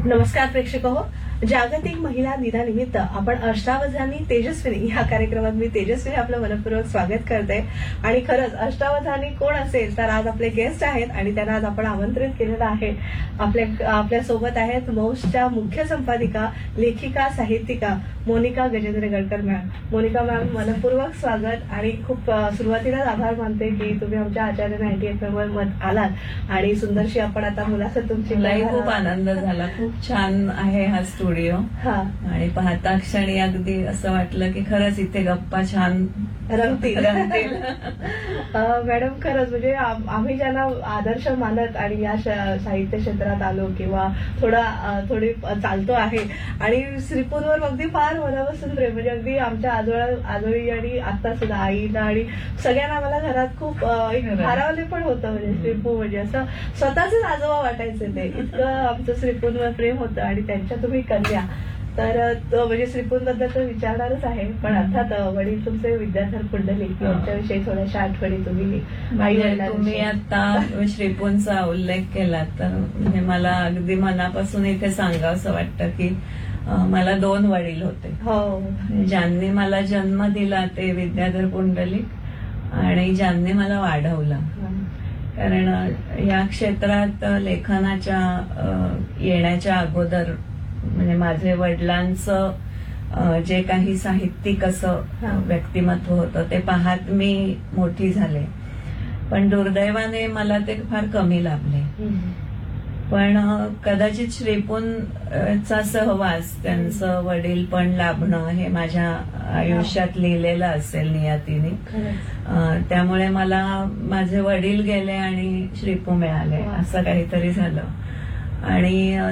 नमस्कार प्रेक्षक हो. जागतिक महिला दिनानिमित्त आपण अष्टावधानी तेजस्विनी या कार्यक्रमात मी तेजस्विनी आपलं मनपूर्वक स्वागत करते. आणि खरंच अष्टावधानी कोण असेल तर आज आपले गेस्ट आहेत आणि त्यांना आज आपण आमंत्रित केलेलं आहे. आपल्या सोबत आहेत मौसच्या मुख्य संपादिका, लेखिका, साहित्यिका मोनिका गजेंद्र गडकर मॅम. मोनिका मॅम, मनपूर्वक स्वागत आणि खूप सुरुवातीलाच आभार मानते की तुम्ही आमच्या आचार्य 98 वर आलात आणि सुंदरशी आपण आता मुलाखत तुमची. खूप आनंद झाला. खूप छान आहे हा स्टुडिओ आणि पाहता क्षणी अगदी असं वाटलं की खरंच इथे गप्पा छान रंगतील. मॅडम, खरंच म्हणजे आम्ही ज्यांना आदर्श मानत आणि या साहित्य क्षेत्रात आलो किंवा थोडी चालतो आहे आणि श्रीपूरवर अगदी फार मनापासून प्रेम, म्हणजे अगदी आमच्या आजोळी आणि आता सुद्धा आईला आणि सगळ्यांना मला घरात खूप भारावले पण होतं. म्हणजे श्रीपू म्हणजे असं स्वतःच आजोबा वाटायचे, ते इतकं आमचं श्रीपूरवर प्रेम होतं. आणि त्यांच्या तुम्ही कन्या तर म्हणजे श्रीपूरबद्दल तर विचारणारच आहे, पण अर्थात वडील तुमचे विद्याधर पुंडलिक यांच्याविषयी थोड्याशा आठवणी तुम्ही आता श्रीपूरचा उल्लेख केला तर म्हणजे मला अगदी मनापासून इथे सांगावंसं वाटतं की मला 2 वडील होते. हो, ज्यांनी मला जन्म दिला ते विद्याधर पुंडलिक आणि ज्यांनी मला वाढवलं. कारण या क्षेत्रात लेखनाच्या येण्याच्या अगोदर म्हणजे माझे वडिलांचं जे काही साहित्यिक असं व्यक्तिमत्व होतं ते पाहत मी मोठी झाले. पण दुर्दैवाने मला ते फार कमी लाभले. पण कदाचित श्रीपूरचा सहवास, त्यांचं वडील पण लाभणं हे माझ्या आयुष्यात लिहिलेलं असेल नियतीने. त्यामुळे मला माझे वडील गेले आणि श्रीपू मिळाले, असं काहीतरी झालं. आणि